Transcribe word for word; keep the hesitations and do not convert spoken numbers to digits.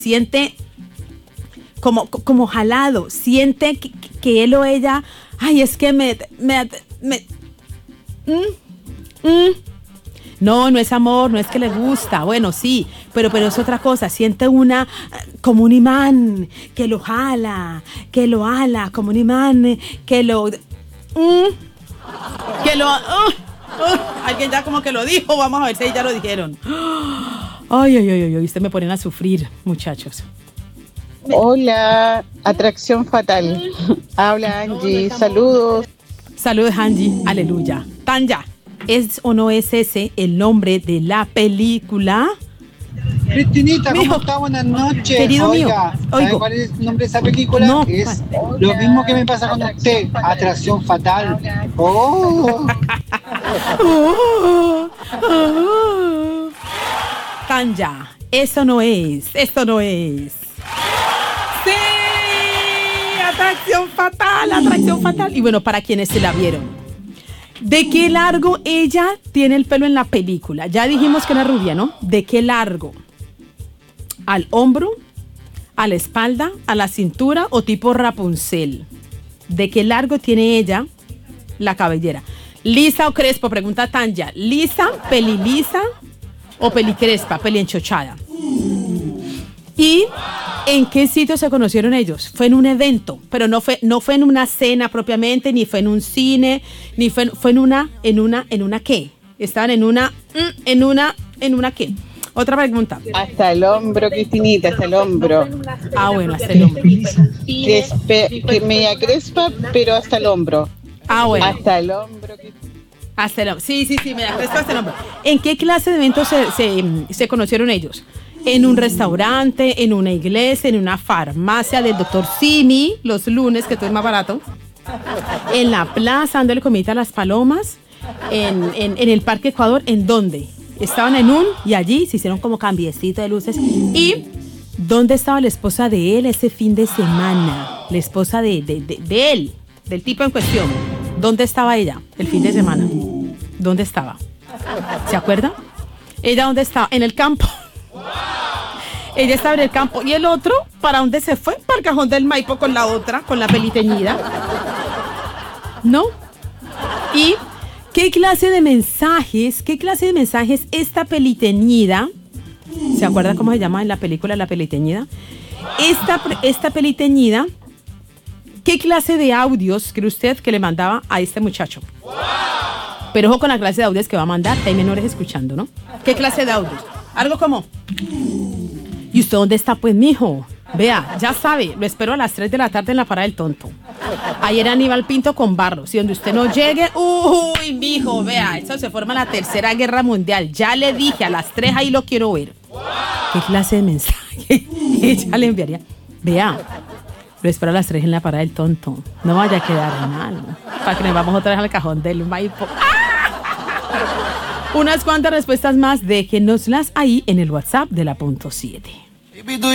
siente como, como jalado, siente que, que él o ella, ay, es que me, me, me mm, mm. no, no es amor, no es que le gusta, bueno, sí, pero, pero es otra cosa, siente una, como un imán, que lo jala, que lo ala, como un imán, que lo, mm, que lo, uh, uh, alguien ya como que lo dijo, vamos a ver si ya lo dijeron. Ay, ay, ay, ay, ustedes me ponen a sufrir, muchachos. Hola, atracción fatal. Habla Angie, saludos. Saludos, Angie, aleluya. Tanya, ¿es o no es ese el nombre de la película? Cristinita, ¿cómo Mijo, está? Buenas noches. querido Oiga, mío, ¿sabe oigo. cuál es el nombre de esa película? No. Es lo mismo que me pasa con usted, atracción fatal. Oh. Oh, oh. Tanya, eso no es, esto no es. Sí, atracción fatal, atracción fatal. Y bueno, para quienes se la vieron, ¿de qué largo ella tiene el pelo en la película? Ya dijimos que era rubia, ¿no? ¿De qué largo? ¿Al hombro? ¿A la espalda? ¿A la cintura? ¿O tipo Rapunzel? ¿De qué largo tiene ella la cabellera? ¿Lisa o crespo? Pregunta Tanya. ¿Lisa, pelilisa o pelicrespa, pelienchochada? ¿Y en qué sitio se conocieron ellos? Fue en un evento, pero no fue, no fue en una cena propiamente, ni fue en un cine, ni fue, fue en una, en una, en una ¿qué? Estaban en una, en una, en una ¿qué? Otra pregunta. Hasta el hombro, Cristinita, hasta el hombro. Ah, bueno, hasta el hombro. Crespe, que media crespa, pero hasta el hombro. Ah, bueno. Hasta el hombro. Hasta el hombro. Sí, sí, sí, me da crespa hasta el hombro. ¿En qué clase de eventos se, se, se conocieron ellos? ¿En un restaurante, en una iglesia, en una farmacia del doctor Simi, los lunes, que todo es más barato? ¿En la plaza, dándole comida a las palomas? ¿En, en, en el Parque Ecuador? ¿En dónde? Estaban en un, y allí se hicieron como cambiecito de luces. ¿Y dónde estaba la esposa de él ese fin de semana? La esposa de, de, de, de él, del tipo en cuestión. ¿Dónde estaba ella el fin de semana? ¿Dónde estaba? ¿Se acuerda? ¿Ella dónde estaba? En el campo. Ella estaba en el campo. ¿Y el otro? ¿Para dónde se fue? Para el Cajón del Maipo con la otra, con la peliteñida. ¿No? ¿Y qué clase de mensajes, qué clase de mensajes esta peliteñida? ¿Se acuerda cómo se llama en la película La Peliteñida? Esta, esta peliteñida, ¿qué clase de audios cree usted que le mandaba a este muchacho? Pero ojo con la clase de audios que va a mandar, que hay menores escuchando, ¿no? ¿Qué clase de audios? Algo como: ¿y usted dónde está, pues, mijo? Vea, ya sabe, lo espero a las tres de la tarde en la parada del Tonto. Ayer Aníbal Pinto con Barros. Y donde usted no llegue, uy, mijo, vea, eso se forma la tercera guerra mundial. Ya le dije, a las tres ahí lo quiero ver. ¿Qué clase de mensaje ella le enviaría? Vea, lo espero a las tres en la parada del Tonto. No vaya a quedar mal, para que nos vamos otra vez al Cajón del Maipo. Unas cuantas respuestas más, déjenoslas ahí en el WhatsApp de la punto siete.